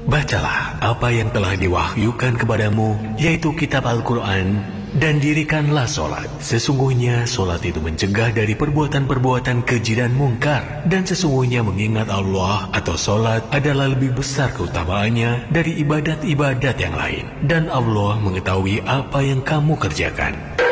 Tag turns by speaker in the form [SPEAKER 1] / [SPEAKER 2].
[SPEAKER 1] Bacalah apa yang telah diwahyukan kepadamu, yaitu kitab Al-Quran, dan dirikanlah solat. Sesungguhnya solat itu mencegah dari perbuatan-perbuatan keji dan mungkar, dan sesungguhnya mengingat Allah atau solat adalah lebih besar keutamaannya dari ibadat-ibadat yang lain. Dan Allah mengetahui apa yang kamu kerjakan.